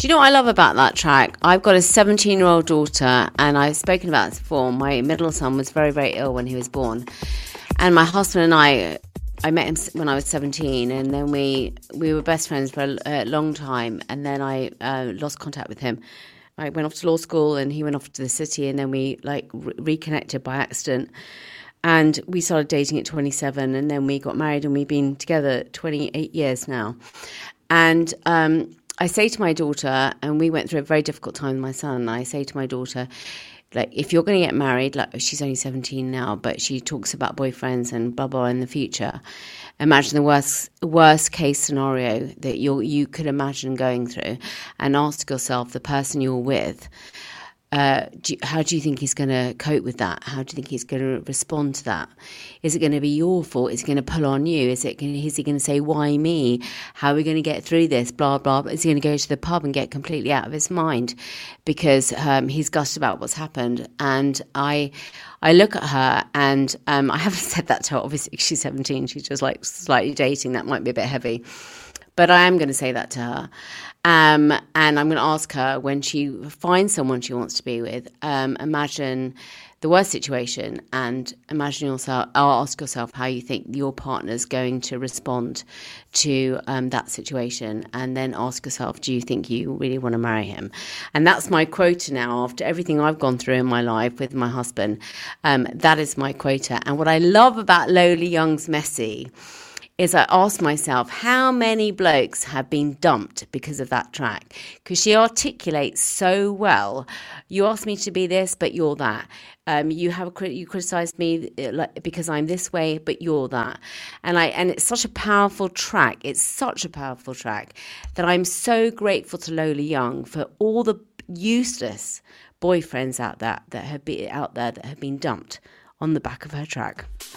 Do you know what I love about that track? I've got a 17-year-old daughter, and I've spoken about this before. My middle son was very, very ill when he was born. And my husband and I met him when I was 17, and then we were best friends for a long time. And then I lost contact with him. I went off to law school, and he went off to the city, and then we reconnected by accident. And we started dating at 27, and then we got married, and we've been together 28 years now. And I say to my daughter, and we went through a very difficult time with my son, I say to my daughter, like, if you're going to get married, like, she's only 17 now, but she talks about boyfriends and blah, blah in the future. Imagine the worst case scenario that you could imagine going through, and ask yourself, the person you're with, how do you think he's going to cope with that? How do you think he's going to respond to that? Is it going to be your fault? Is he going to pull on you? Is he going to say, why me? How are we going to get through this? Blah, blah. Is he going to go to the pub and get completely out of his mind because he's gushed about what's happened? And I look at her, and I haven't said that to her. Obviously, she's 17. She's just like slightly dating. That might be a bit heavy. But I am going to say that to her. And I'm going to ask her, when she finds someone she wants to be with, imagine the worst situation, and imagine yourself, or ask yourself how you think your partner's going to respond to that situation. And then ask yourself, do you think you really want to marry him? And that's my quota now, after everything I've gone through in my life with my husband. That is my quota. And what I love about Lola Young's Messy is I ask myself, how many blokes have been dumped because of that track? Because she articulates so well. You asked me to be this, but you're that. You criticised me because I'm this way, but you're that. And it's such a powerful track. It's such a powerful track that I'm so grateful to Lola Young for all the useless boyfriends that have been dumped on the back of her track.